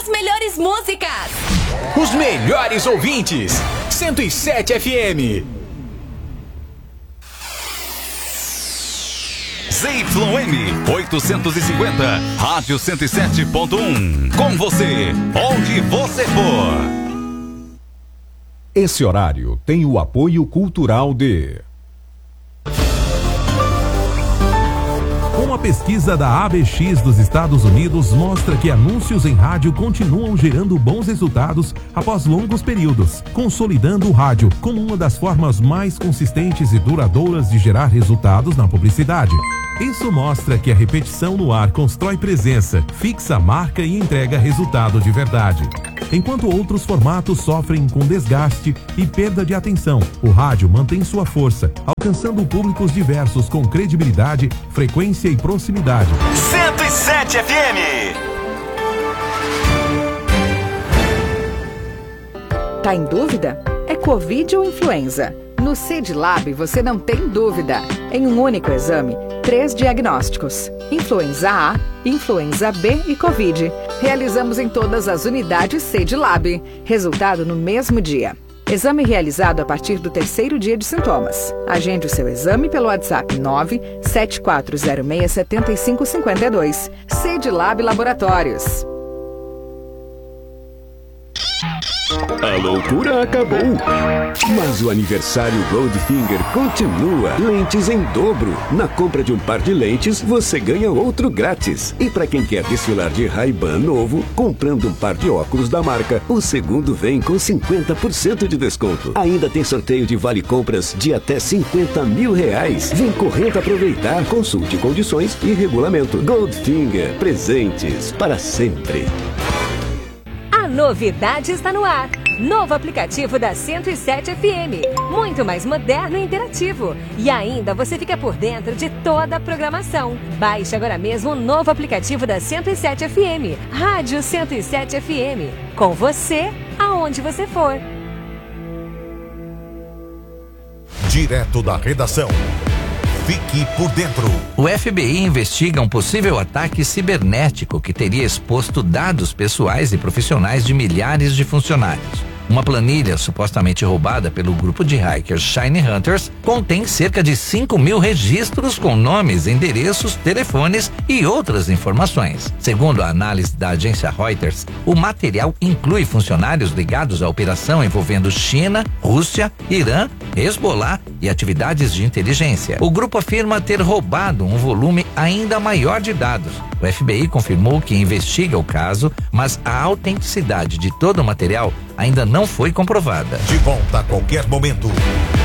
As melhores músicas. Os melhores ouvintes. 107 FM. ZYM 850, Rádio 107.1. Com você, onde você for. Esse horário tem o apoio cultural de... Uma pesquisa da ABX dos Estados Unidos mostra que anúncios em rádio continuam gerando bons resultados após longos períodos, consolidando o rádio como uma das formas mais consistentes e duradouras de gerar resultados na publicidade. Isso mostra que a repetição no ar constrói presença, fixa a marca e entrega resultado de verdade. Enquanto outros formatos sofrem com desgaste e perda de atenção, o rádio mantém sua força, alcançando públicos diversos com credibilidade, frequência e proximidade. 107 FM. Tá em dúvida? É Covid ou influenza? No CEDLAB você não tem dúvida. Em um único exame, 3 diagnósticos: influenza A, influenza B e Covid. Realizamos em todas as unidades CEDLAB. Resultado no mesmo dia. Exame realizado a partir do 3º dia de sintomas. Agende o seu exame pelo WhatsApp 974067552. CEDLAB Laboratórios. A loucura acabou, mas o aniversário Goldfinger continua. Lentes em dobro. Na compra de um par de lentes, você ganha outro grátis. E para quem quer desfilar de Ray-Ban novo, comprando um par de óculos da marca, o segundo vem com 50% de desconto. Ainda tem sorteio de vale-compras de até R$50 mil. Vem correndo aproveitar. Consulte condições e regulamento. Goldfinger, presentes para sempre. A novidade está no ar. Novo aplicativo da 107 FM. Muito mais moderno e interativo. E ainda você fica por dentro de toda a programação. Baixe agora mesmo o novo aplicativo da 107 FM. Rádio 107 FM. Com você, aonde você for. Direto da redação. Fique por dentro. O FBI investiga um possível ataque cibernético que teria exposto dados pessoais e profissionais de milhares de funcionários. Uma planilha supostamente roubada pelo grupo de hackers Shiny Hunters contém cerca de 5 mil registros com nomes, endereços, telefones e outras informações. Segundo a análise da agência Reuters, o material inclui funcionários ligados à operação envolvendo China, Rússia, Irã, Hezbollah e atividades de inteligência. O grupo afirma ter roubado um volume ainda maior de dados. O FBI confirmou que investiga o caso, mas a autenticidade de todo o material ainda não foi comprovada. De volta a qualquer momento.